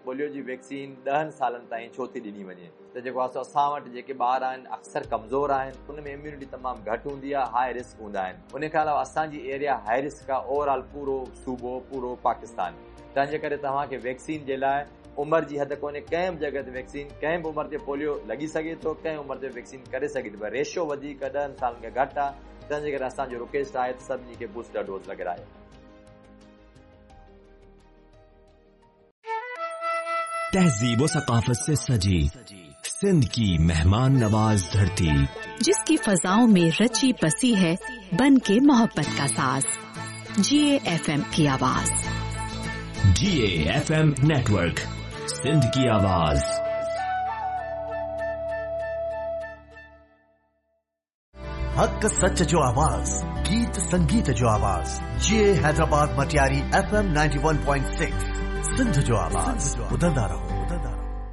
Polio जी vaccine 10 सालनि ताईं छो थी ॾिनी वञे? त जेको आहे असां वटि जेके ॿार आहिनि अक्सर कमज़ोर आहिनि, उनमें इम्यूनिटी तमामु घटि हूंदी आहे, हाई रिस्क हूंदा आहिनि। उन खां अलावा असांजी एरिया हाई रिस्क आहे ओवरऑल पूरो सूबो, पूरो पाकिस्तान। तंहिंजे करे तव्हांखे वैक्सीन जे लाइ उमिरि जी हद कोन्हे। कंहिं बि जॻह ते वैक्सीन कंहिं बि उमिरि ते पोलियो लॻी सघे थो, कंहिं उमिरि ते वैक्सीन करे सघे थी, पर रेशियो वधीक 10 सालनि खां घटि आहे। तंहिंजे करे असांजो रिक्वेस्ट आहे त सभिनी खे बूस्टर डोज लॻाराए। तहजीब व सकाफत से सजी सिंध की मेहमान नवाज धरती, जिसकी फजाओं में रची बसी है बन के मोहब्बत का साज। GAFM की आवाज। GAFM नेटवर्क, सिंध की आवाज। हक सच जो आवाज, गीत संगीत जो आवाज। GA हैदराबाद मटियारी FM 91.6 सिंध जो आवाज। ॿुधंदा रहो।